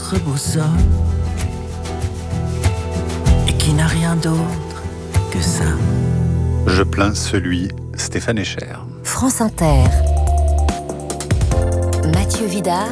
notre boussole et qui n'a rien d'autre que ça. Je plains celui Stéphane Escher. France Inter. Mathieu Vidard.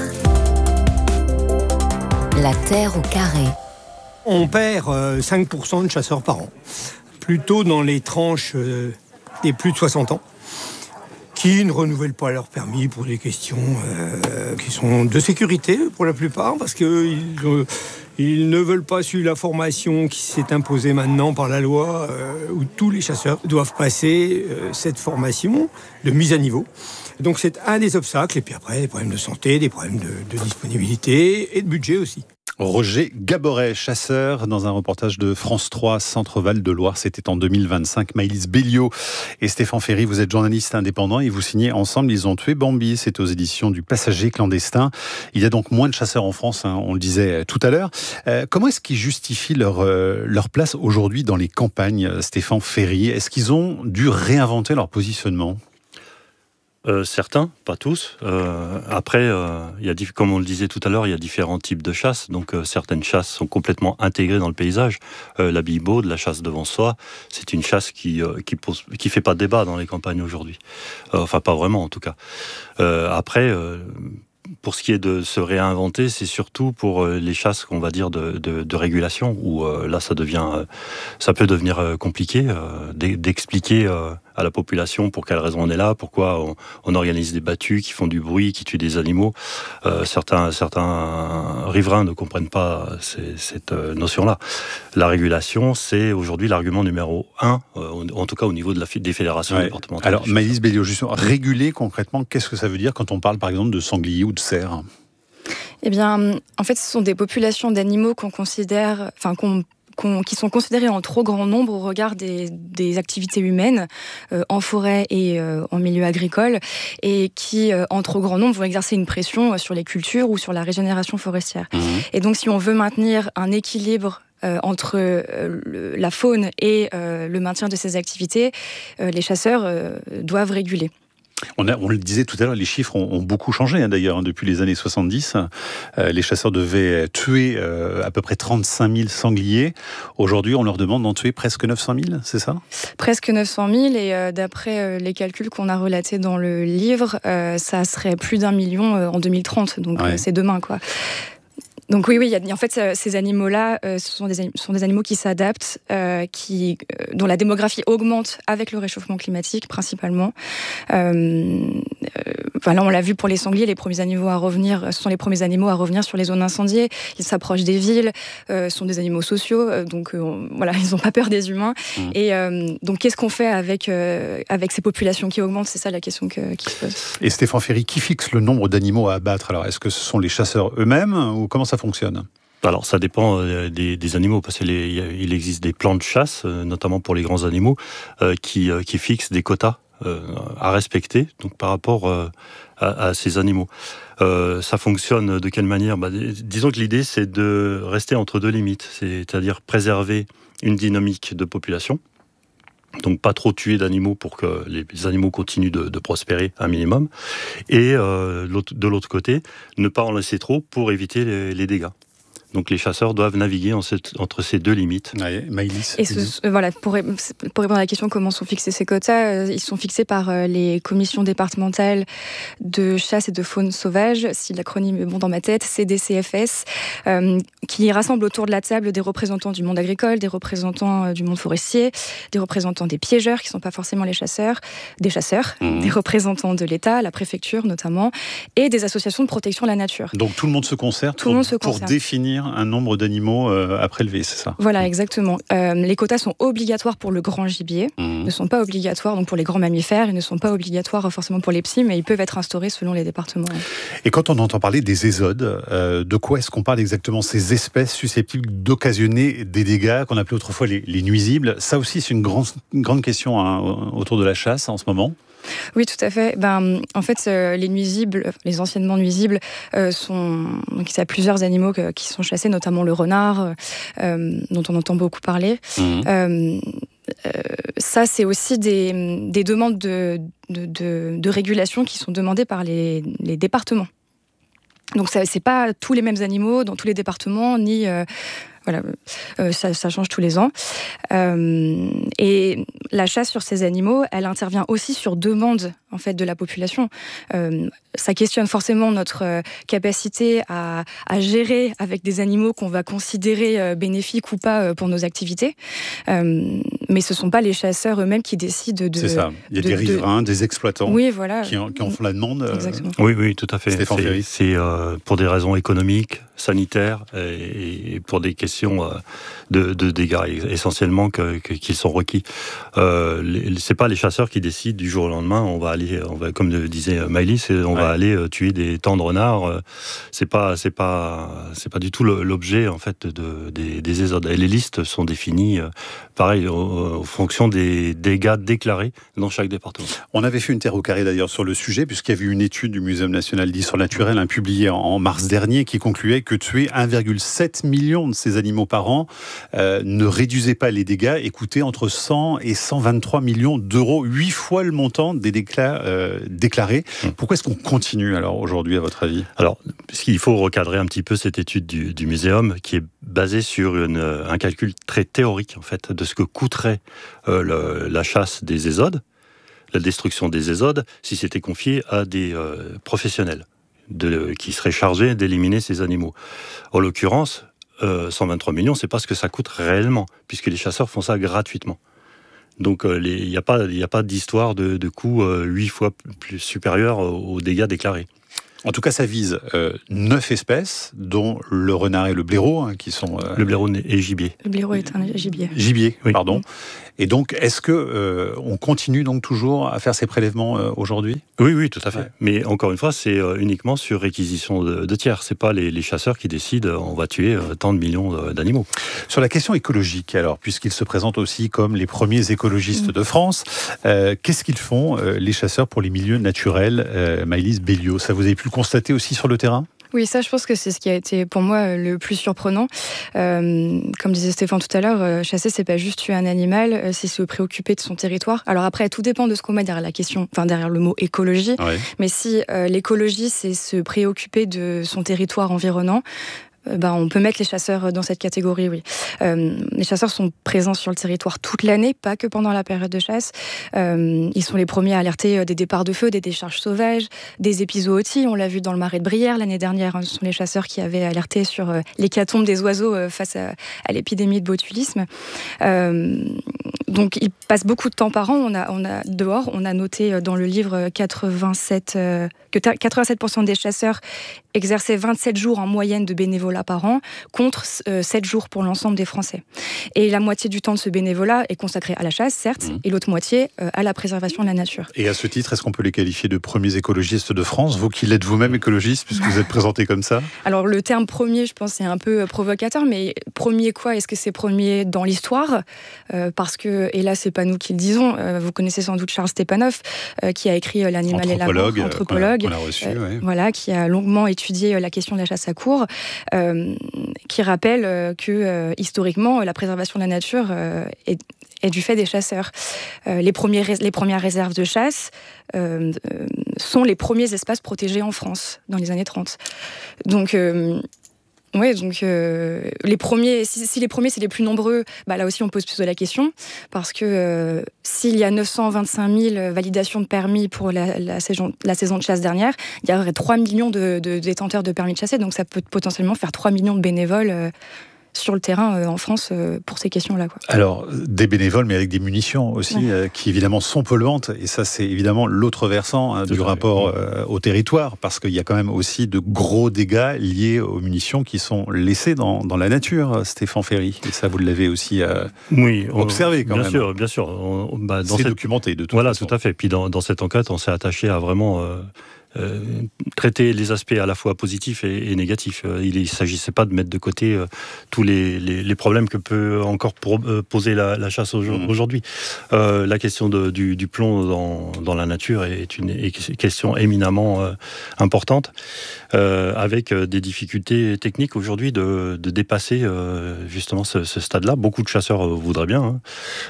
La Terre au carré. On perd 5% de chasseurs par an. Plutôt dans les tranches des plus de 60 ans, qui ne renouvellent pas leur permis pour des questions qui sont de sécurité pour la plupart, parce qu'ils ne veulent pas suivre la formation qui s'est imposée maintenant par la loi, où tous les chasseurs doivent passer cette formation de mise à niveau. Donc c'est un des obstacles, et puis après des problèmes de santé, des problèmes de disponibilité et de budget aussi. Roger Gaboret, chasseur, dans un reportage de France 3, Centre-Val de Loire, c'était en 2025. Maëlys Belliot et Stéphane Ferry, vous êtes journalistes indépendants et vous signez ensemble Ils ont tué Bambi, c'est aux éditions du Passager clandestin. Il y a donc moins de chasseurs en France, on le disait tout à l'heure. Comment est-ce qu'ils justifient leur place aujourd'hui dans les campagnes, Stéphane Ferry? Est-ce qu'ils ont dû réinventer leur positionnement ? Certains, pas tous. Après, comme on le disait tout à l'heure, il y a différents types de chasses. Donc certaines chasses sont complètement intégrées dans le paysage. La bille-baude, la chasse devant soi, c'est une chasse qui fait pas de débat dans les campagnes aujourd'hui. Enfin, pas vraiment en tout cas. Après, pour ce qui est de se réinventer, c'est surtout pour les chasses, qu'on va dire, de régulation, où là, ça peut devenir compliqué d'expliquer à la population pour quelle raison on est là, pourquoi on organise des battues qui font du bruit, qui tuent des animaux. Certains riverains ne comprennent pas cette notion-là. La régulation, c'est aujourd'hui l'argument numéro 1, en tout cas au niveau des fédérations départementales. Alors, Maëlys Belliot, justement, réguler concrètement, qu'est-ce que ça veut dire quand on parle par exemple de sanglier ou de cerf ? Eh bien, en fait, ce sont des populations d'animaux qui sont considérés en trop grand nombre au regard des activités humaines en forêt et en milieu agricole, et qui, en trop grand nombre, vont exercer une pression sur les cultures ou sur la régénération forestière. Et donc, si on veut maintenir un équilibre entre la faune et le maintien de ces activités, les chasseurs doivent réguler. On le disait tout à l'heure, les chiffres ont beaucoup changé d'ailleurs. Depuis les années 70, les chasseurs devaient tuer à peu près 35 000 sangliers. Aujourd'hui, on leur demande d'en tuer presque 900 000, c'est ça ? Presque 900 000, et d'après les calculs qu'on a relatés dans le livre, ça serait plus d'1 million en 2030, donc c'est demain, quoi. Donc oui, en fait, ces animaux-là, ce sont des animaux qui s'adaptent, dont la démographie augmente avec le réchauffement climatique, principalement. Là, on l'a vu pour les sangliers, les premiers animaux à revenir, ce sont les premiers animaux à revenir sur les zones incendiées. Ils s'approchent des villes, ce sont des animaux sociaux, donc ils n'ont pas peur des humains. Et donc, qu'est-ce qu'on fait avec ces populations qui augmentent ? C'est ça la question qui se pose. Et Stéphane Ferry, qui fixe le nombre d'animaux à abattre ? Alors, est-ce que ce sont les chasseurs eux-mêmes ou comment ça fonctionne ? Alors ça dépend des animaux, parce qu'il existe des plans de chasse, notamment pour les grands animaux, qui fixent des quotas à respecter, donc par rapport à ces animaux. Ça fonctionne de quelle manière ? Disons que l'idée, c'est de rester entre deux limites, c'est-à-dire préserver une dynamique de population, donc pas trop tuer d'animaux pour que les animaux continuent de prospérer un minimum, et de l'autre côté, ne pas en laisser trop pour éviter les dégâts. Donc les chasseurs doivent naviguer entre ces deux limites. Maëlys. Et pour répondre à la question comment sont fixés ces quotas, ils sont fixés par les commissions départementales de chasse et de faune sauvage, si l'acronyme est bon dans ma tête, CDCFS, qui rassemblent autour de la table des représentants du monde agricole, des représentants du monde forestier, des représentants des piégeurs, qui ne sont pas forcément des chasseurs, des représentants de l'État, la préfecture notamment, et des associations de protection de la nature. Donc tout le monde se concerte pour définir un nombre d'animaux à prélever, c'est ça ? Voilà, exactement. Les quotas sont obligatoires pour le grand gibier, ne sont pas obligatoires donc pour les grands mammifères, ils ne sont pas obligatoires forcément pour les petits, mais ils peuvent être instaurés selon les départements. Et quand on entend parler des ésodes, de quoi est-ce qu'on parle exactement ? Ces espèces susceptibles d'occasionner des dégâts qu'on appelait autrefois les nuisibles. Ça aussi, c'est une grande question autour de la chasse en ce moment. Oui, tout à fait. En fait, les nuisibles, les anciennement nuisibles, donc il y a plusieurs animaux qui sont chassés, notamment le renard, dont on entend beaucoup parler. Ça, c'est aussi des demandes de régulation qui sont demandées par les départements. Donc c'est pas tous les mêmes animaux dans tous les départements, ni voilà, ça change tous les ans. Et la chasse sur ces animaux, elle intervient aussi sur demande en fait de la population. Ça questionne forcément notre capacité à gérer avec des animaux qu'on va considérer bénéfiques ou pas pour nos activités. Mais ce sont pas les chasseurs eux-mêmes qui décident de. C'est ça. Il y a des riverains, des exploitants, oui, voilà, qui en font la demande. Exactement. Oui, tout à fait. Stéphane Ferry. C'est pour des raisons économiques, sanitaires et pour des questions de dégâts essentiellement qu'ils sont requis. C'est pas les chasseurs qui décident du jour au lendemain. On va, comme le disait Maëlys, on va aller tuer des tands de renards. C'est pas du tout l'objet en fait des ésodes. Et les listes sont définies, pareil, en fonction des dégâts déclarés dans chaque département. On avait fait une terre au carré d'ailleurs sur le sujet, puisqu'il y avait une étude du Muséum national d'histoire naturelle publiée en mars dernier qui concluait que tuer 1,7 million de ces animaux par an ne réduisait pas les dégâts et coûtait entre 100 et 123 millions d'euros, 8 fois le montant des déclarés. Pourquoi est-ce qu'on continue alors aujourd'hui, à votre avis ? Alors, parce qu'il faut recadrer un petit peu cette étude du Muséum qui est basée sur un calcul très théorique en fait de ce que coûterait la chasse des ésodes, la destruction des ésodes, si c'était confié à des professionnels qui seraient chargés d'éliminer ces animaux. En l'occurrence, 123 millions, c'est pas ce que ça coûte réellement, puisque les chasseurs font ça gratuitement. Donc il n'y a pas d'histoire de coût 8 fois plus supérieur aux dégâts déclarés. En tout cas, ça vise 9 espèces, dont le renard et le blaireau, qui sont... Le blaireau est gibier. Le blaireau est un gibier. Gibier, oui. Pardon. Et donc, est-ce que on continue donc toujours à faire ces prélèvements aujourd'hui ? Oui, tout à fait. Ouais. Mais encore une fois, c'est uniquement sur réquisition de tiers. C'est pas les chasseurs qui décident on va tuer tant de millions d'animaux. Sur la question écologique, alors, puisqu'ils se présentent aussi comme les premiers écologistes de France, qu'est-ce qu'ils font, les chasseurs, pour les milieux naturels, Maëlys Belliot ? Ça, vous avez pu le constater aussi sur le terrain ? Oui, ça, je pense que c'est ce qui a été pour moi le plus surprenant. Comme disait Stéphane tout à l'heure, chasser, c'est pas juste tuer un animal, c'est se préoccuper de son territoire. Alors après, tout dépend de ce qu'on met derrière la question, enfin derrière le mot écologie. Ouais. Mais si l'écologie, c'est se préoccuper de son territoire environnant, on peut mettre les chasseurs dans cette catégorie, oui. Les chasseurs sont présents sur le territoire toute l'année, pas que pendant la période de chasse. Ils sont les premiers à alerter des départs de feu, des décharges sauvages, des épizooties. On l'a vu dans le marais de Brière l'année dernière. Ce sont les chasseurs qui avaient alerté sur l'hécatombe des oiseaux face à l'épidémie de botulisme. Donc ils passent beaucoup de temps par an. On a dehors, on a noté dans le livre que 87% des chasseurs exerçaient 27 jours en moyenne de bénévolat par an, contre 7 jours pour l'ensemble des Français. Et la moitié du temps de ce bénévolat est consacré à la chasse, certes, et l'autre moitié à la préservation de la nature. Et à ce titre, est-ce qu'on peut les qualifier de premiers écologistes de France, vous qui l'êtes vous-même écologiste, puisque vous êtes présenté comme ça ? Alors le terme premier, je pense, c'est un peu provocateur, mais premier quoi ? Est-ce que c'est premier dans l'histoire ? Parce que, et là, c'est pas nous qui le disons, vous connaissez sans doute Charles Stepanov, qui a écrit L'animal et la mort, anthropologue, qu'on a reçu, voilà, qui a longuement étudié la question de la chasse à courre, qui rappelle que historiquement, la préservation de la nature est du fait des chasseurs. Les premières réserves de chasse sont les premiers espaces protégés en France dans les années 30. Donc... les premiers, si les premiers c'est les plus nombreux, là aussi on pose plus de la question, parce que s'il y a 925 000 validations de permis pour la saison de chasse dernière, il y aurait 3 millions de détenteurs de permis de chasser, donc ça peut potentiellement faire 3 millions de bénévoles sur le terrain en France pour ces questions-là, quoi. Alors, des bénévoles, mais avec des munitions aussi, qui évidemment sont polluantes, et ça c'est évidemment l'autre versant du rapport au territoire, parce qu'il y a quand même aussi de gros dégâts liés aux munitions qui sont laissées dans la nature, Stéphane Ferry, et ça vous l'avez aussi observé quand même. Bien sûr. C'est documenté de toute façon. Voilà, tout à fait. Puis dans cette enquête, on s'est attaché à vraiment... traiter les aspects à la fois positifs et négatifs. Il ne s'agissait pas de mettre de côté tous les problèmes que peut encore poser la chasse aujourd'hui. La question du plomb dans la nature est une question éminemment importante, avec des difficultés techniques aujourd'hui de dépasser justement ce stade-là. Beaucoup de chasseurs voudraient bien.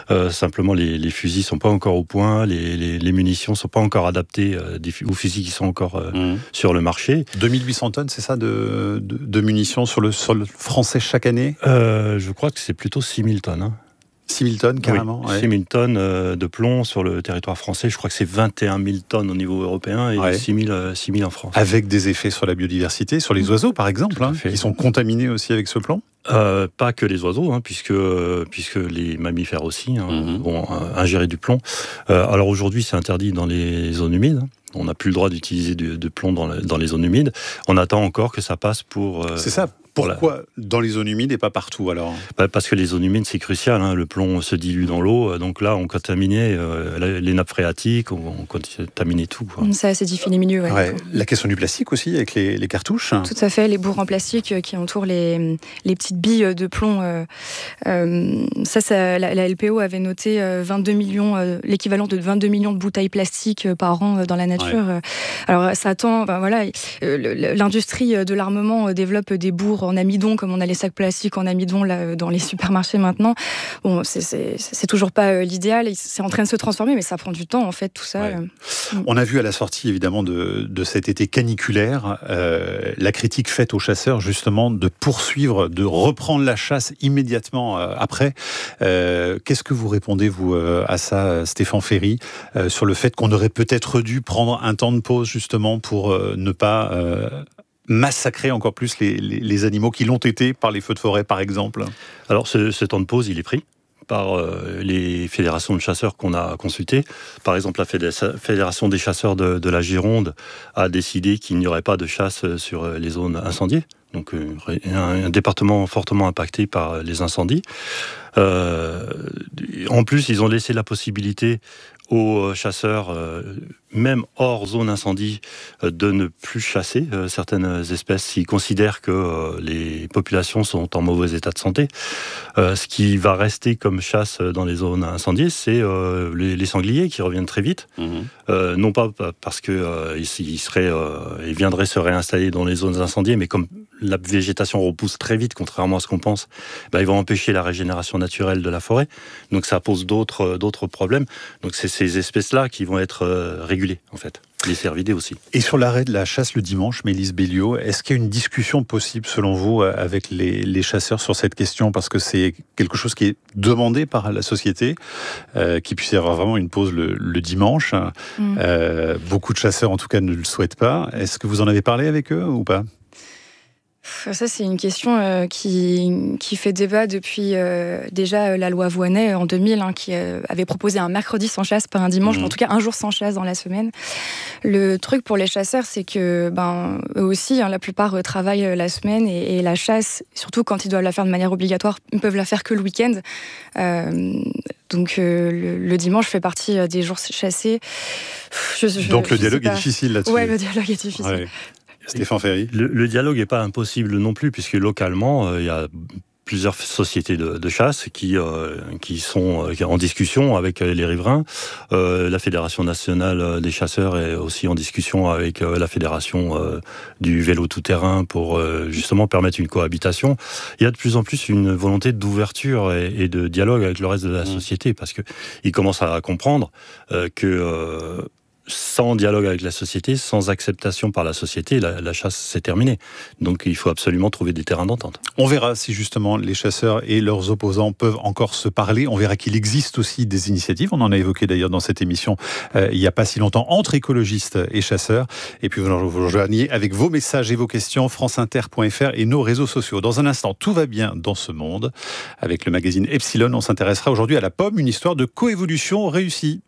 Simplement, les fusils ne sont pas encore au point, les munitions ne sont pas encore adaptées aux fusils qui sont encore sur le marché. 2800 tonnes, c'est ça, de munitions sur le sol français chaque année ? Je crois que c'est plutôt 6000 tonnes. Hein. 6 000 tonnes, carrément. Oui, 6 000 tonnes de plomb sur le territoire français. Je crois que c'est 21 000 tonnes au niveau européen et 6 000 en France. Avec des effets sur la biodiversité, sur les oiseaux, par exemple, qui sont contaminés aussi avec ce plomb ? Pas que les oiseaux, puisque les mammifères aussi vont ingérer du plomb. Alors aujourd'hui, c'est interdit dans les zones humides. On n'a plus le droit d'utiliser de plomb dans les zones humides. On attend encore que ça passe pour... c'est ça. Pourquoi dans les zones humides et pas partout alors ? Parce que les zones humides, c'est crucial. Le plomb se dilue dans l'eau. Donc là, on contaminait les nappes phréatiques, on contaminait tout. Quoi. Ça acidifié les milieux. La question du plastique aussi, avec les cartouches. Tout à fait, les bourres en plastique qui entourent les petites billes de plomb. La LPO avait noté 22 millions, l'équivalent de 22 millions de bouteilles plastiques par an dans la nature. Ouais. Alors ça attend, l'industrie de l'armement développe des bourres en amidon, comme on a les sacs plastiques en amidon là, dans les supermarchés maintenant. Bon, c'est toujours pas l'idéal, c'est en train de se transformer, mais ça prend du temps en fait, tout ça. Ouais. On a vu à la sortie évidemment de cet été caniculaire la critique faite aux chasseurs justement de poursuivre, de reprendre la chasse immédiatement après. Qu'est-ce que vous répondez vous à ça, Stéphane Ferry, sur le fait qu'on aurait peut-être dû prendre un temps de pause justement pour ne pas massacrer encore plus les animaux qui l'ont été par les feux de forêt, par exemple ? Alors, ce temps de pause, il est pris par les fédérations de chasseurs qu'on a consultées. Par exemple, la Fédération des chasseurs de la Gironde a décidé qu'il n'y aurait pas de chasse sur les zones incendiées. Donc, un département fortement impacté par les incendies. En plus, ils ont laissé la possibilité aux chasseurs, même hors zone incendie, de ne plus chasser certaines espèces s'ils considèrent que les populations sont en mauvais état de santé. Ce qui va rester comme chasse dans les zones incendiées, c'est les sangliers qui reviennent très vite. Non pas parce qu'ils viendraient se réinstaller dans les zones incendiées, mais comme la végétation repousse très vite, contrairement à ce qu'on pense, ils vont empêcher la régénération naturelle de la forêt. Donc ça pose d'autres problèmes. Donc c'est ces espèces-là qui vont être régulées, en fait. Les cervidés aussi. Et sur l'arrêt de la chasse le dimanche, Maëlys Belliot, est-ce qu'il y a une discussion possible, selon vous, avec les chasseurs sur cette question ? Parce que c'est quelque chose qui est demandé par la société, qu'il puisse y avoir vraiment une pause le dimanche. Beaucoup de chasseurs, en tout cas, ne le souhaitent pas. Est-ce que vous en avez parlé avec eux ou pas ? Ça, c'est une question qui fait débat depuis déjà la loi Voynet en 2000, qui avait proposé un mercredi sans chasse, pas un dimanche, mais en tout cas un jour sans chasse dans la semaine. Le truc pour les chasseurs, c'est que eux aussi, la plupart travaillent la semaine et la chasse, surtout quand ils doivent la faire de manière obligatoire, ils ne peuvent la faire que le week-end. Donc le dimanche fait partie des jours chassés. Donc le dialogue est difficile là-dessus. Oui, le dialogue est difficile. Ouais. Stéphane Ferry. Le dialogue n'est pas impossible non plus, puisque localement, il y a plusieurs sociétés de chasse qui sont en discussion avec les riverains. La Fédération nationale des chasseurs est aussi en discussion avec la Fédération du vélo tout-terrain pour justement permettre une cohabitation. Il y a de plus en plus une volonté d'ouverture et de dialogue avec le reste de la société, parce qu'ils commencent à comprendre que sans dialogue avec la société, sans acceptation par la société, la chasse, c'est terminé. Donc il faut absolument trouver des terrains d'entente. On verra si justement les chasseurs et leurs opposants peuvent encore se parler. On verra qu'il existe aussi des initiatives. On en a évoqué d'ailleurs dans cette émission il n'y a pas si longtemps, entre écologistes et chasseurs. Et puis vous rejoignez avec vos messages et vos questions, franceinter.fr et nos réseaux sociaux. Dans un instant, tout va bien dans ce monde. Avec le magazine Epsilon, on s'intéressera aujourd'hui à la pomme, une histoire de coévolution réussie.